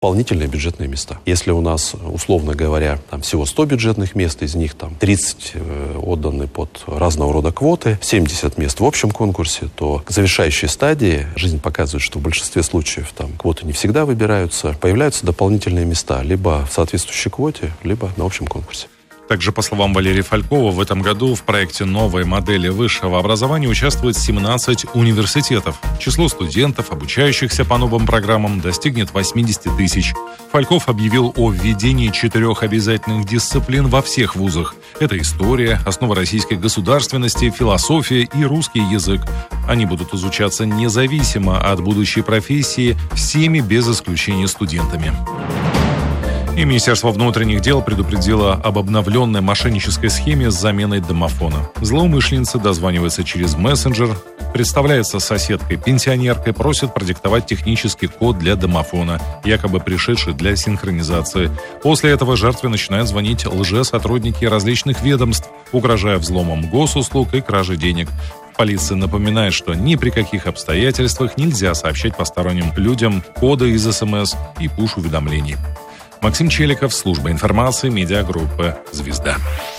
дополнительные бюджетные места. Если у нас, условно говоря, там всего 100 бюджетных мест, из них там 30 отданы под разного рода квоты, 70 мест в общем конкурсе, то к завершающей стадии жизнь показывает, что в большинстве случаев там квоты не всегда выбираются, появляются дополнительные места либо в соответствующей квоте, либо на общем конкурсе. Также, по словам Валерия Фалькова, в этом году в проекте новой модели высшего образования участвует 17 университетов. Число студентов, обучающихся по новым программам, достигнет 80 тысяч. Фальков объявил о введении 4 обязательных дисциплин во всех вузах. Это история, основа российской государственности, философия и русский язык. Они будут изучаться независимо от будущей профессии всеми без исключения студентами. И Министерство внутренних дел предупредило об обновленной мошеннической схеме с заменой домофона. Злоумышленницы дозваниваются через мессенджер, представляются соседкой-пенсионеркой, просят продиктовать технический код для домофона, якобы пришедший для синхронизации. После этого жертве начинают звонить лжесотрудники различных ведомств, угрожая взломом госуслуг и кражей денег. Полиция напоминает, что ни при каких обстоятельствах нельзя сообщать посторонним людям коды из СМС и пуш-уведомлений. Максим Челиков, служба информации, медиагруппы «Звезда».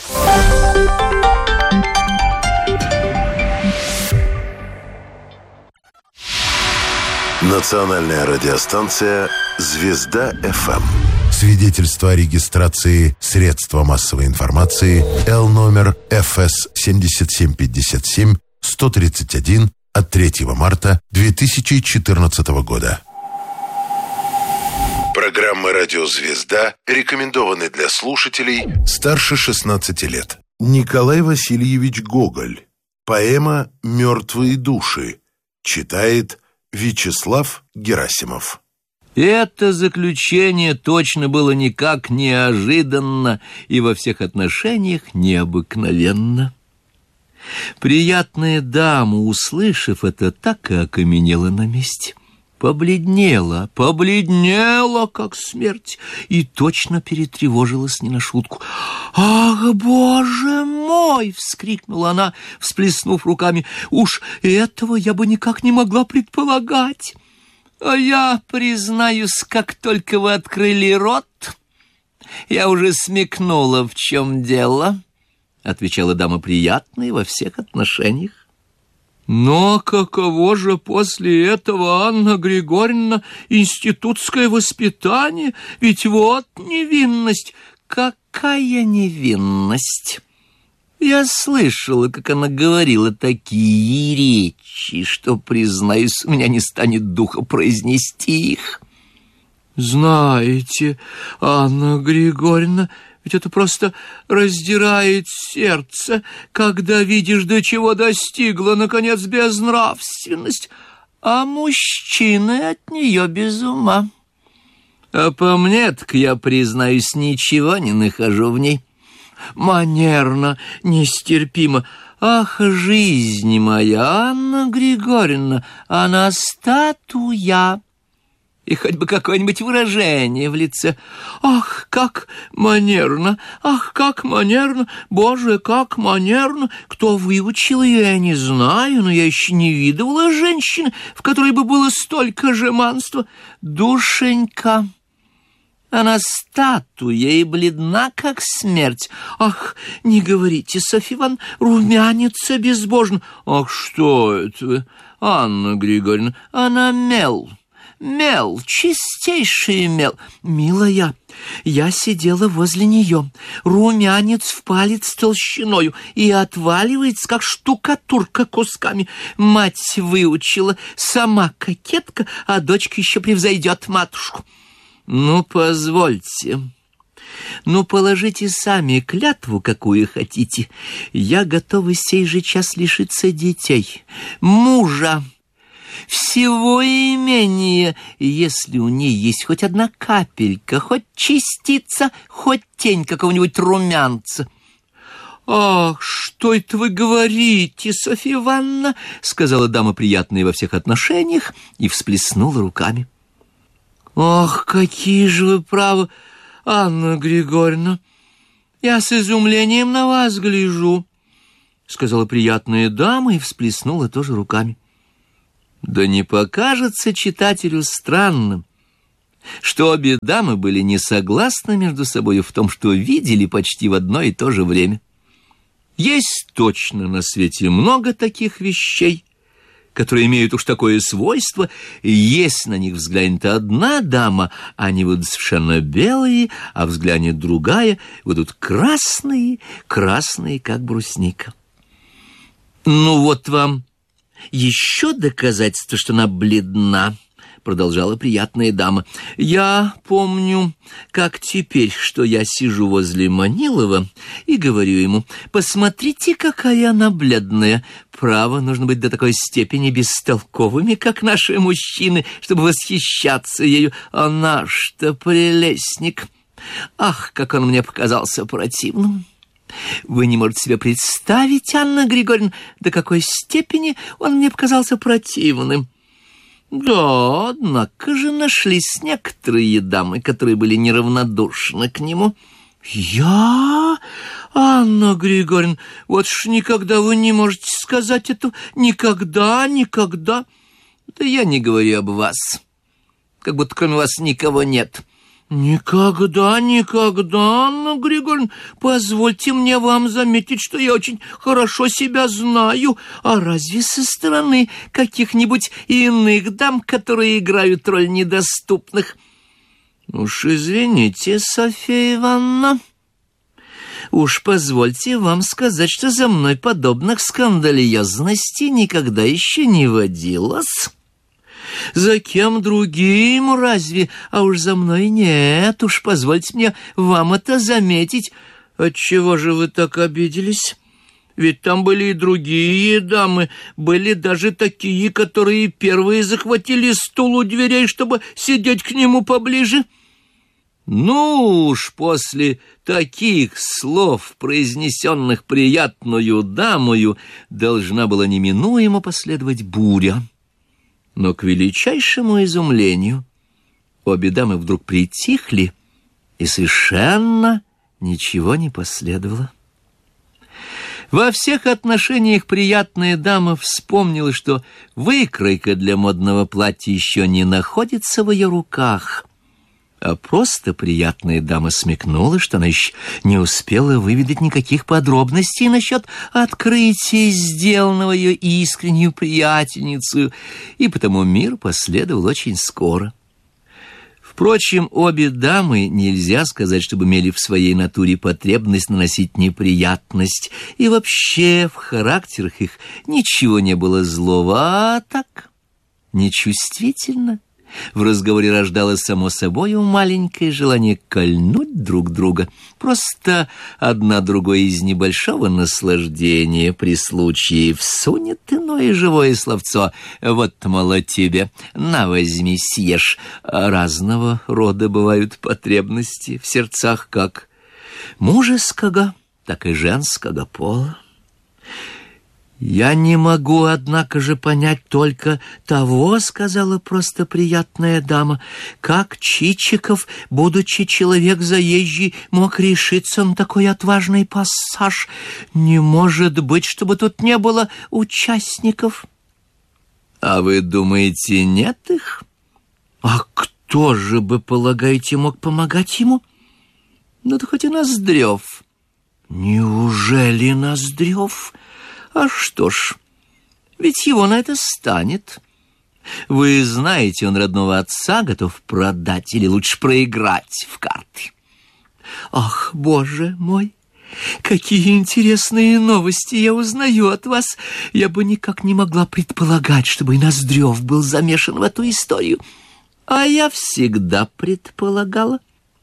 Национальная радиостанция «Звезда ФМ». Свидетельство о регистрации средства массовой информации Л номер ФС 7757 131 от 3 марта 2014 года. Программа «Радио Звезда» рекомендованы для слушателей старше 16 лет. Николай Васильевич Гоголь. Поэма «Мертвые души». Читает Вячеслав Герасимов. Это заключение точно было никак неожиданно и во всех отношениях необыкновенно. Приятная дама, услышав это, так и окаменела на месте. Побледнела, как смерть, и точно перетревожилась не на шутку. «Ах, Боже мой!» — вскрикнула она, всплеснув руками. «Уж этого я бы никак не могла предполагать. А я, признаюсь, как только вы открыли рот, я уже смекнула, в чем дело», — отвечала дама приятная во всех отношениях. «Но каково же после этого, Анна Григорьевна, институтское воспитание? Ведь вот невинность». «Какая невинность? Я слышала, как она говорила такие речи, что, признаюсь, у меня не станет духа произнести их». «Знаете, Анна Григорьевна, ведь это просто раздирает сердце, когда видишь, до чего достигла, наконец, безнравственность, а мужчины от нее без ума. А по мне, так я, признаюсь, ничего не нахожу в ней. Манерно, нестерпимо. Ах, жизнь моя, Анна Григорьевна, она статуя». И хоть бы какое-нибудь выражение в лице. «Ах, как манерно! Ах, как манерно! Боже, как манерно! Кто выучил ее, я не знаю, но я еще не видывала женщины, в которой бы было столько жеманства. Душенька! Она статуя и бледна, как смерть. Ах, не говорите, Софья Ивановна, румянится безбожно. Ах, что это вы, Анна Григорьевна, она мел». Мел, чистейший мел. Милая, я сидела возле нее, румянец в палец толщиною и отваливается, как штукатурка кусками. Мать выучила, сама кокетка, а дочка еще превзойдет матушку. Ну, позвольте, ну, положите сами клятву, какую хотите. Я готова сей же час лишиться детей, мужа, всего имения, если у ней есть хоть одна капелька, хоть частица, хоть тень какого-нибудь румянца». «Ах, что это вы говорите, Софья Ивановна?» — сказала дама приятная во всех отношениях и всплеснула руками. «Ах, какие же вы правы, Анна Григорьевна! Я с изумлением на вас гляжу», — сказала приятная дама и всплеснула тоже руками. Да не покажется читателю странным, что обе дамы были не согласны между собой в том, что видели почти в одно и то же время. Есть точно на свете много таких вещей, которые имеют уж такое свойство, и если на них взглянет одна дама, они будут совершенно белые, а взглянет другая, будут красные, красные, как брусника. Ну вот вам еще доказательство, что она бледна, продолжала приятная дама. Я помню, как теперь, что я сижу возле Манилова и говорю ему: посмотрите, какая она бледная. Право, нужно быть до такой степени бестолковыми, как наши мужчины, чтобы восхищаться ею. А наш-то прелестник! Ах, как он мне показался противным! Вы не можете себе представить, Анна Григорьевна, до какой степени он мне показался противным. Да, однако же нашлись некоторые дамы, которые были неравнодушны к нему. Я, Анна Григорьевна, вот ж никогда вы не можете сказать это. Никогда, никогда. Да я не говорю об вас. Как будто кроме вас никого нет. Никогда, никогда, Анна Григорьевна, позвольте мне вам заметить, что я очень хорошо себя знаю. А разве со стороны каких-нибудь иных дам, которые играют роль недоступных? Уж извините, Софья Ивановна, уж позвольте вам сказать, что за мной подобных скандалиозностей никогда еще не водилось. За кем другим разве, а уж за мной нет. Уж позвольте мне вам это заметить. Отчего же вы так обиделись? Ведь там были и другие дамы, были даже такие, которые первые захватили стул у дверей, чтобы сидеть к нему поближе. Ну уж после таких слов, произнесенных приятную дамою, должна была неминуемо последовать буря. Но к величайшему изумлению обе дамы вдруг притихли, и совершенно ничего не последовало. Во всех отношениях приятная дама вспомнила, что выкройка для модного платья еще не находится в ее руках, а просто приятная дама смекнула, что она еще не успела выведать никаких подробностей насчет открытия, сделанного ее искреннюю приятельницей, и потому мир последовал очень скоро. Впрочем, обе дамы, нельзя сказать, чтобы имели в своей натуре потребность наносить неприятность, и вообще в характерах их ничего не было злого, а так, нечувствительно. В разговоре рождалось само собою маленькое желание кольнуть друг друга. Просто одна другой из небольшого наслаждения при случае всунет иное живое словцо. Вот, мало тебе, на, возьми, съешь. Разного рода бывают потребности в сердцах как мужеского, так и женского пола. «Я не могу, однако же, понять только того, — сказала просто приятная дама, — как Чичиков, будучи человек заезжий, мог решиться на такой отважный пассаж. Не может быть, чтобы тут не было участников». «А вы думаете, нет их? А кто же бы, полагаете, мог помогать ему? Ну, да хоть и Ноздрев». «Неужели Ноздрев? А что ж, ведь его на это станет. Вы знаете, он родного отца готов продать или лучше проиграть в карты. Ах, Боже мой, какие интересные новости я узнаю от вас. Я бы никак не могла предполагать, чтобы и Ноздрев был замешан в эту историю. А я всегда предполагала.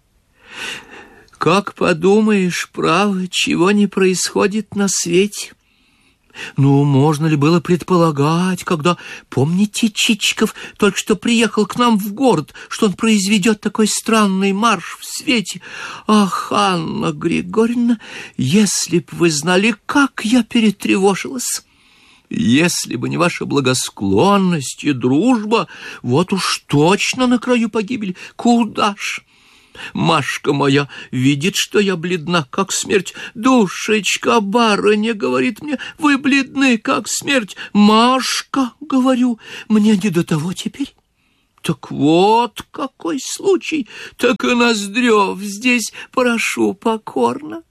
Как подумаешь, право, чего не происходит на свете. Ну, можно ли было предполагать, когда, помните, Чичиков только что приехал к нам в город, что он произведет такой странный марш в свете? Ах, Анна Григорьевна, если б вы знали, как я перетревожилась! Если бы не ваша благосклонность и дружба, вот уж точно на краю погибели. Куда ж? Машка моя видит, что я бледна, как смерть. Душечка, барыня, говорит мне, вы бледны, как смерть. Машка, говорю, мне не до того теперь. Так вот, какой случай, так и Ноздрев здесь, прошу покорно.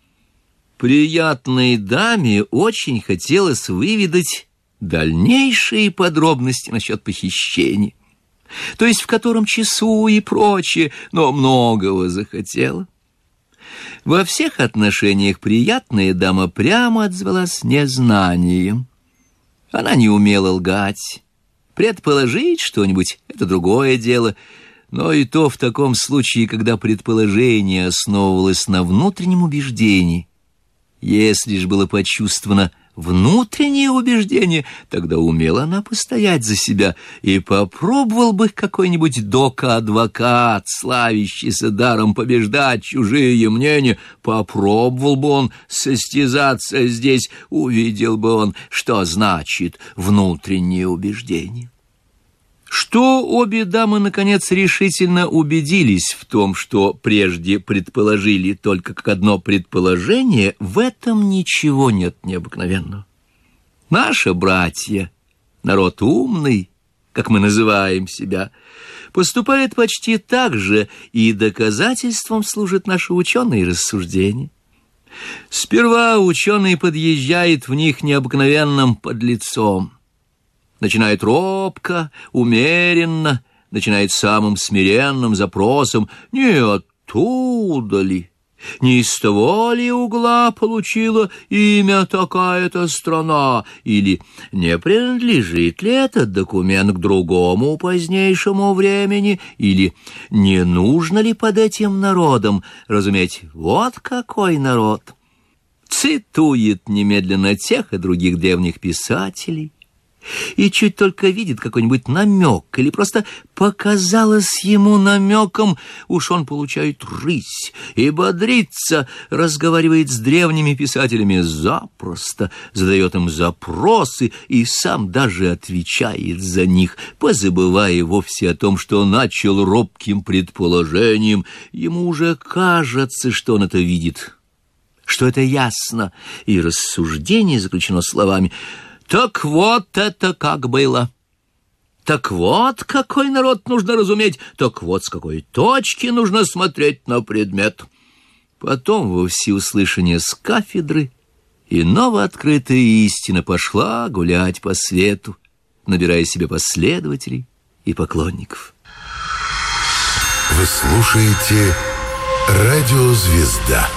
Приятной даме очень хотелось выведать дальнейшие подробности насчет похищения, то есть в котором часу и прочее, но многого захотела. Во всех отношениях приятная дама прямо отзвалась незнанием. Она не умела лгать. Предположить что-нибудь — это другое дело, но и то в таком случае, когда предположение основывалось на внутреннем убеждении. Если ж было почувствовано внутреннее убеждение, тогда умела она постоять за себя, и попробовал бы какой-нибудь дока-адвокат, славящийся даром побеждать чужие мнения, попробовал бы он состязаться здесь, увидел бы он, что значит внутреннее убеждение. Что обе дамы, наконец, решительно убедились в том, что прежде предположили только как одно предположение, в этом ничего нет необыкновенного. Наши братья, народ умный, как мы называем себя, поступает почти так же, и доказательством служат наши ученые рассуждения. Сперва ученый подъезжает в них необыкновенным подлецом. Начинает робко, умеренно, начинает самым смиренным запросом: не оттуда ли, не из того ли угла получила имя такая-то страна, или не принадлежит ли этот документ к другому позднейшему времени, или не нужно ли под этим народом разуметь вот какой народ. Цитует немедленно тех и других древних писателей, и чуть только видит какой-нибудь намек или просто показалось ему намеком, уж он получает рысь и бодрится, разговаривает с древними писателями запросто, задает им запросы и сам даже отвечает за них, позабывая вовсе о том, что начал робким предположением. Ему уже кажется, что он это видит, что это ясно, и рассуждение заключено словами: «Так вот это как было! Так вот какой народ нужно разуметь! Так вот с какой точки нужно смотреть на предмет!» Потом во всеуслышание с кафедры и новооткрытая истина пошла гулять по свету, набирая себе последователей и поклонников. Вы слушаете «Радио Звезда».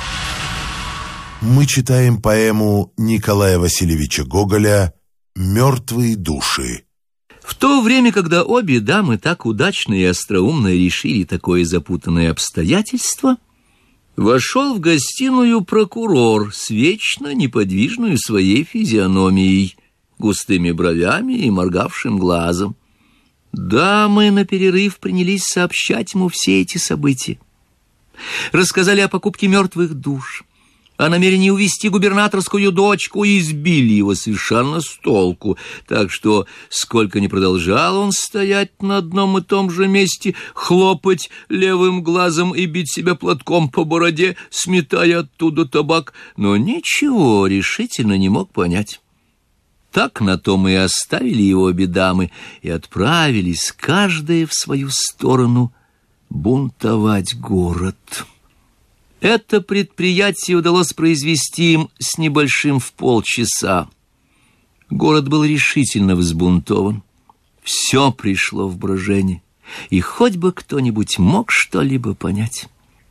Мы читаем поэму Николая Васильевича Гоголя «Мертвые души». В то время, когда обе дамы так удачно и остроумно решили такое запутанное обстоятельство, вошел в гостиную прокурор с вечно неподвижной своей физиономией, густыми бровями и моргавшим глазом. Дамы на перерыв принялись сообщать ему все эти события. Рассказали о покупке мертвых душ, о намерении увезти губернаторскую дочку, и избили его совершенно с толку, так что, сколько ни продолжал он стоять на одном и том же месте, хлопать левым глазом и бить себя платком по бороде, сметая оттуда табак, но ничего решительно не мог понять. Так на том и оставили его обе дамы и отправились, каждая в свою сторону, бунтовать город. Это предприятие удалось произвести им с небольшим в полчаса. Город был решительно взбунтован. Все пришло в брожение, и хоть бы кто-нибудь мог что-либо понять.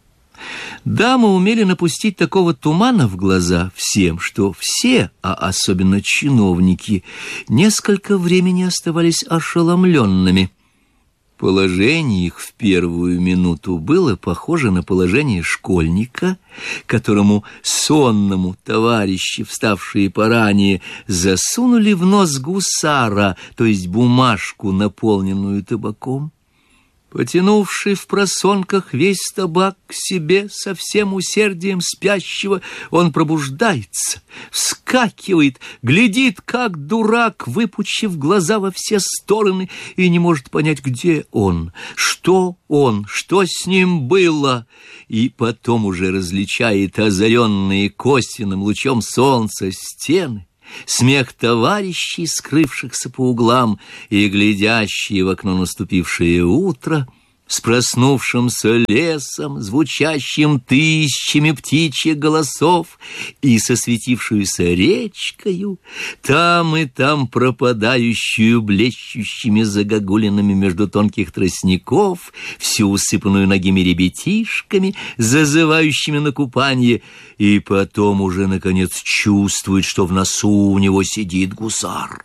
Дамы умели напустить такого тумана в глаза всем, что все, а особенно чиновники, несколько времени оставались ошеломленными. Положение их в первую минуту было похоже на положение школьника, которому сонному товарищи, вставшие поранее, засунули в нос гусара, то есть бумажку, наполненную табаком. Потянувший в просонках весь табак к себе со всем усердием спящего, он пробуждается, вскакивает, глядит, как дурак, выпучив глаза во все стороны, и не может понять, где он, что с ним было, и потом уже различает озаренные косвенным лучом солнца стены, смех товарищей, скрывшихся по углам, и глядящие в окно наступившее утро, с проснувшимся лесом, звучащим тысячами птичьих голосов, и со светившуюся речкою, там и там пропадающую блещущими загогулинами между тонких тростников, всю усыпанную ногими ребятишками, зазывающими на купанье, и потом уже, наконец, чувствует, что в носу у него сидит гусар.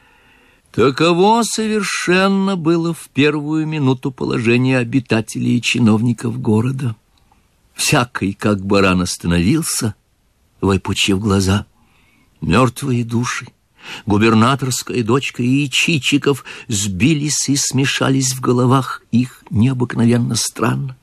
Таково совершенно было в первую минуту положение обитателей и чиновников города. Всякий, как баран, остановился, выпучив глаза. Мертвые души, губернаторская дочка и Чичиков сбились и смешались в головах их необыкновенно странно.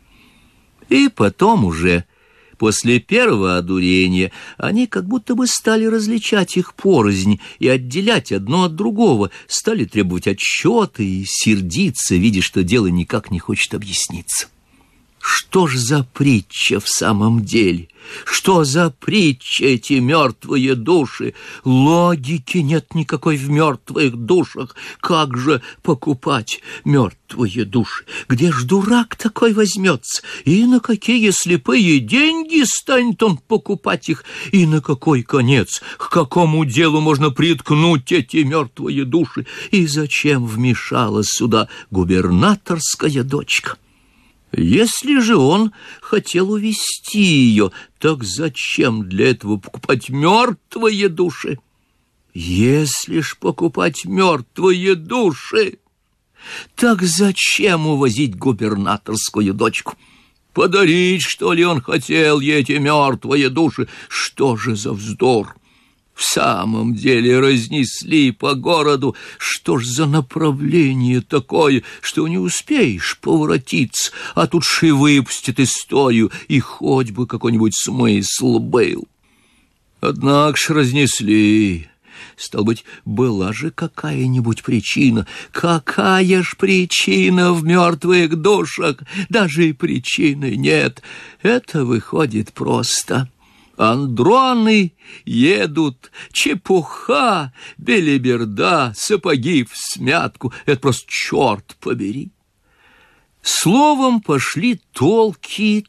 И потом уже, после первого одурения, они как будто бы стали различать их порознь и отделять одно от другого, стали требовать отчета и сердиться, видя, что дело никак не хочет объясниться. Что ж за притча в самом деле? Что за притча эти мертвые души? Логики нет никакой в мертвых душах. Как же покупать мертвые души? Где ж дурак такой возьмется? И на какие слепые деньги станет он покупать их? И на какой конец? К какому делу можно приткнуть эти мертвые души? И зачем вмешалась сюда губернаторская дочка? Если же он хотел увести ее, так зачем для этого покупать мертвые души? Если ж покупать мертвые души, так зачем увозить губернаторскую дочку? Подарить, что ли, он хотел ей эти мертвые души? Что же за вздор? В самом деле разнесли по городу. Что ж за направление такое, что не успеешь поворотиться, а тут же выпустит историю, и хоть бы какой-нибудь смысл был. Однако ж разнесли. Стало быть, была же какая-нибудь причина. Какая ж причина в мертвых душах? Даже и причины нет. Это выходит просто. Андроны едут, чепуха, белиберда, сапоги всмятку. Это просто черт побери. Словом, пошли толки,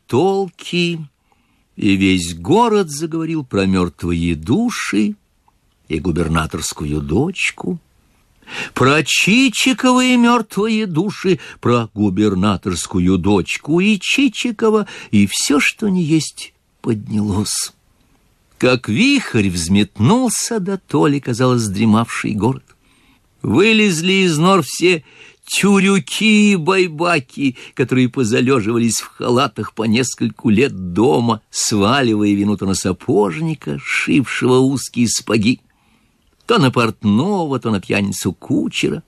и весь город заговорил про мертвые души и губернаторскую дочку, про Чичикова и мертвые души, про губернаторскую дочку и Чичикова, и все, что не есть, поднялось. Как вихрь взметнулся до толи, казалось, дремавший город. Вылезли из нор все тюрюки и байбаки, которые позалеживались в халатах по нескольку лет дома, сваливая вину то на сапожника, шившего узкие сапоги, то на портного, то на пьяницу кучера.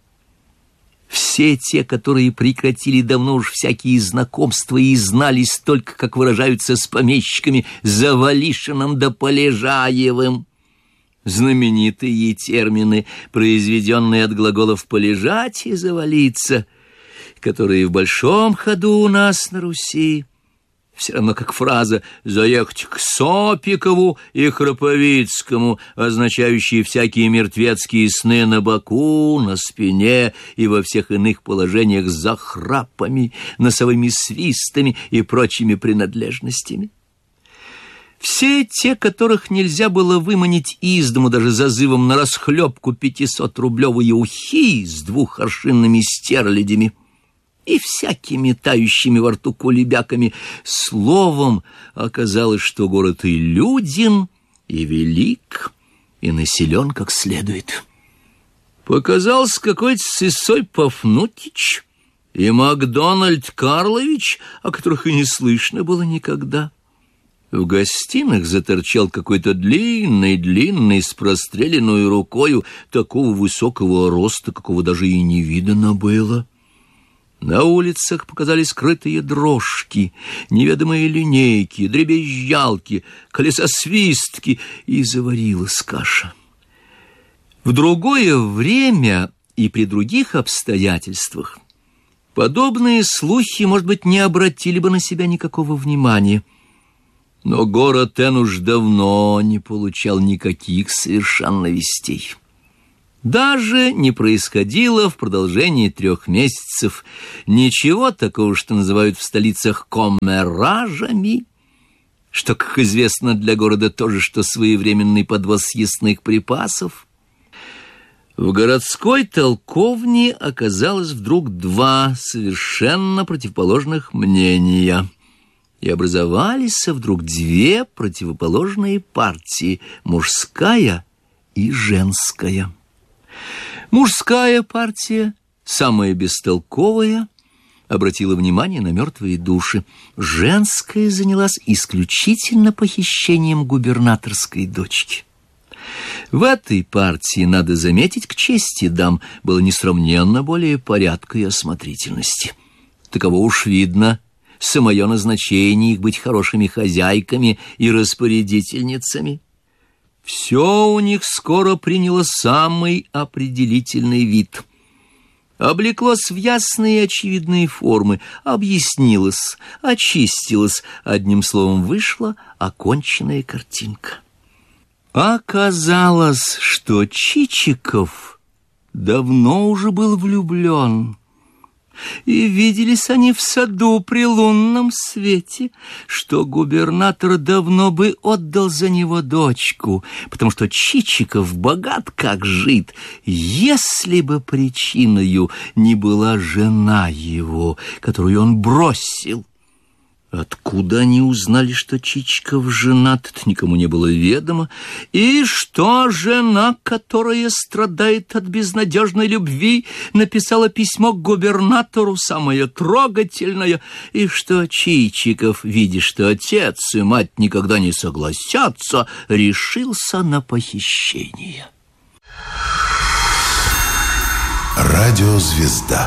Все те, которые прекратили давно уж всякие знакомства и знались только, как выражаются с помещиками, Завалишиным да Полежаевым. Знаменитые термины, произведенные от глаголов «полежать» и «завалиться», которые в большом ходу у нас на Руси. Все равно как фраза «заехать к Сопикову и Храповицкому», означающие всякие мертвецкие сны на боку, на спине и во всех иных положениях с захрапами, носовыми свистами и прочими принадлежностями. Все те, которых нельзя было выманить из дому даже зазывом на расхлебку 500-рублевые ухи с 2 аршинными стерлядями и всякими тающими во рту кулебяками. Словом, оказалось, что город и люден, и велик, и населен как следует. Показался какой-то Сысой Пафнутич и Макдональд Карлович, о которых и не слышно было никогда. В гостиных заторчал какой-то длинный, с простреленной рукою, такого высокого роста, какого даже и не видано было. На улицах показались крытые дрожки, неведомые линейки, дребезжалки, колесосвистки, и заварилась каша. В другое время и при других обстоятельствах подобные слухи, может быть, не обратили бы на себя никакого внимания. Но город Н уж давно не получал никаких совершенно вестей. Даже не происходило в продолжении 3 месяцев ничего такого, что называют в столицах коммеражами, что, как известно, для города то же, что своевременный подвоз съестных припасов. В городской толковне оказалось вдруг 2 совершенно противоположных мнения, и образовались вдруг 2 противоположные партии — мужская и женская. Мужская партия, самая бестолковая, обратила внимание на мертвые души. Женская занялась исключительно похищением губернаторской дочки. В этой партии, надо заметить, к чести дам, было несравненно более порядка и осмотрительности. Таково уж видно самое назначение их быть хорошими хозяйками и распорядительницами. Все у них скоро приняло самый определительный вид. Облеклось в ясные и очевидные формы, объяснилось, очистилось, одним словом, вышла оконченная картинка. Оказалось, что Чичиков давно уже был влюблен. И виделись они в саду при лунном свете, что губернатор давно бы отдал за него дочку, потому что Чичиков богат как жид, если бы причиною не была жена его, которую он бросил. Откуда они узнали, что Чичиков женат, это никому не было ведомо, и что жена, которая страдает от безнадежной любви, написала письмо к губернатору, самое трогательное, и что Чичиков, видя, что отец и мать никогда не согласятся, решился на похищение. Радиозвезда.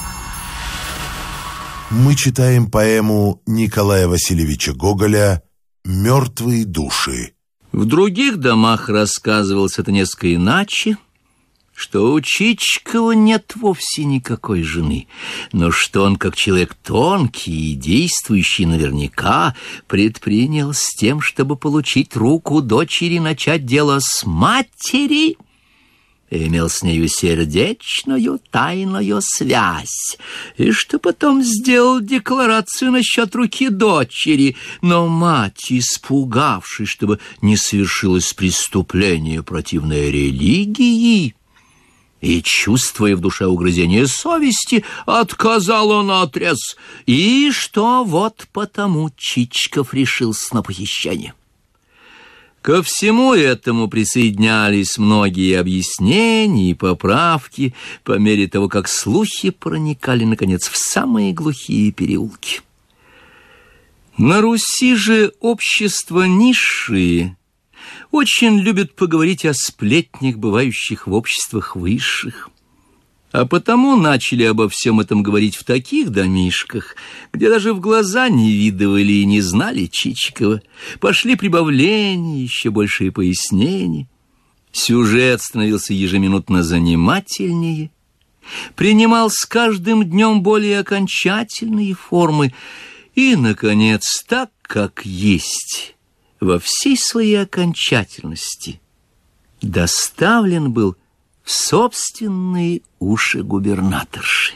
Мы читаем поэму Николая Васильевича Гоголя «Мертвые души». В других домах рассказывалось это несколько иначе, что у Чичикова нет вовсе никакой жены, но что он, как человек тонкий и действующий наверняка, предпринял с тем, чтобы получить руку дочери, начать дело с матери, и имел с нею сердечную тайную связь, и что потом сделал декларацию насчет руки дочери, но мать, испугавшись, чтобы не совершилось преступление, противное религии, и, чувствуя в душе угрызение совести, отказала наотрез, и что вот потому Чичиков решился на похищение. Ко всему этому присоединялись многие объяснения и поправки по мере того, как слухи проникали, наконец, в самые глухие переулки. На Руси же общество низшие очень любят поговорить о сплетнях, бывающих в обществах высших. А потому начали обо всем этом говорить в таких домишках, где даже в глаза не видывали и не знали Чичикова. Пошли прибавления, еще большие пояснения. Сюжет становился ежеминутно занимательнее, принимал с каждым днем более окончательные формы и, наконец, так, как есть, во всей своей окончательности, доставлен был в собственные уши губернаторши.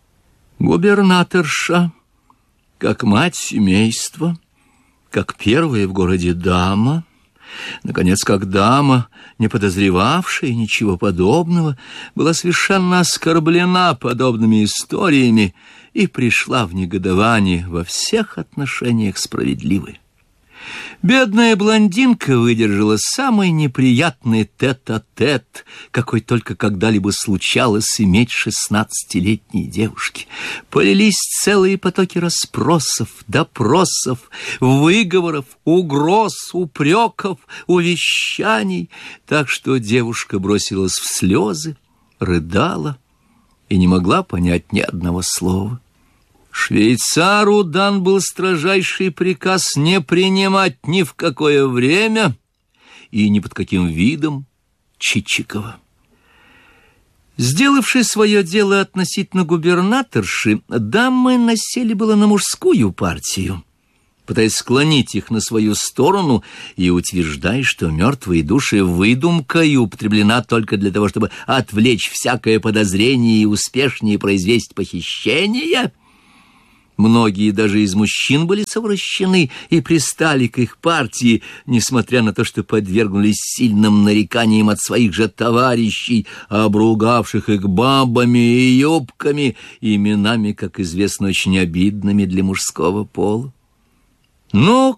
Губернаторша, как мать семейства, как первая в городе дама, наконец, как дама, не подозревавшая ничего подобного, была совершенно оскорблена подобными историями и пришла в негодование, во всех отношениях справедливой. Бедная блондинка выдержала самый неприятный тет-а-тет, какой только когда-либо случалось иметь 16-летней девушке. Полились целые потоки расспросов, допросов, выговоров, угроз, упреков, увещаний, так что девушка бросилась в слезы, рыдала и не могла понять ни одного слова. Швейцару дан был строжайший приказ не принимать ни в какое время и ни под каким видом Чичикова. Сделавши свое дело относительно губернаторши, дамы насели было на мужскую партию, пытаясь склонить их на свою сторону и утверждая, что мертвые души — выдумка и употреблена только для того, чтобы отвлечь всякое подозрение и успешнее произвести похищение. Многие даже из мужчин были совращены и пристали к их партии, несмотря на то, что подвергнулись сильным нареканиям от своих же товарищей, обругавших их бабами и юбками, именами, как известно, очень обидными для мужского пола. Но